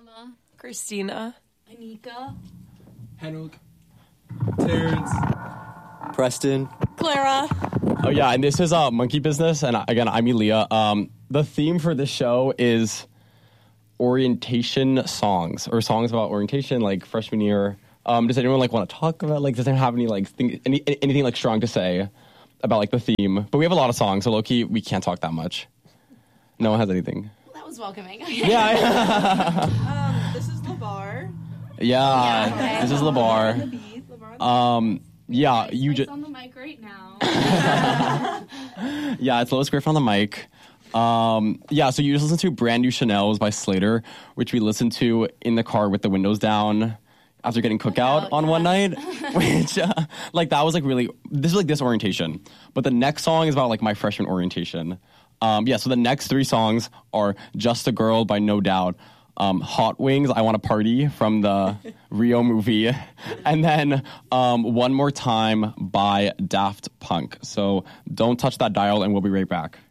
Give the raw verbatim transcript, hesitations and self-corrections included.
Emma. Christina. Anika. Henok. Terrence. Preston. Clara. Oh yeah, and this is uh, Monkey Business, and again, I'm Elia. Um, the theme for this show is orientation songs, or songs about orientation, like freshman year. Um, does anyone like want to talk about, like, does anyone have any like thing, any, anything like strong to say about like the theme? But we have a lot of songs, so low key we can't talk that much. No one has anything. Well, that was welcoming. Yeah. um, this is LeVar. Yeah, Yeah, okay. this is LeVar. Um, yeah, you just on the mic right now. yeah, it's Lois Griffin on the mic. Um, yeah, so you just listen to Brand New Chanels by Slater, which we listened to in the car with the windows down after getting cookout Cookout, on yeah. one night, which uh, like that was like really this is like this orientation. But the next song is about like my freshman orientation. Um, yeah, so the next three songs are Just a Girl by No Doubt, um, Hot Wings, I Want to Party from the Rio movie, and then um, One More Time by Daft Punk. So don't touch that dial, and we'll be right back.